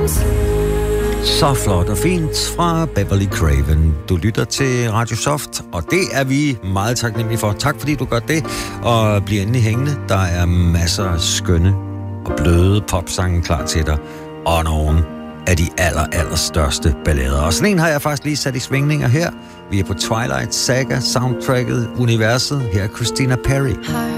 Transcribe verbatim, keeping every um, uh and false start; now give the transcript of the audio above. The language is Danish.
Så flot og fint fra Beverly Craven. Du lytter til Radio Soft, og det er vi meget taknemmelige for. Tak fordi du gør det, og bliver endelig hængende. Der er masser af skønne og bløde popsange klar til dig, og nogle af de aller, aller største ballader. Og sådan en har jeg faktisk lige sat i svingninger her. Vi er på Twilight Saga soundtracket Universet. Her er Christina Perri.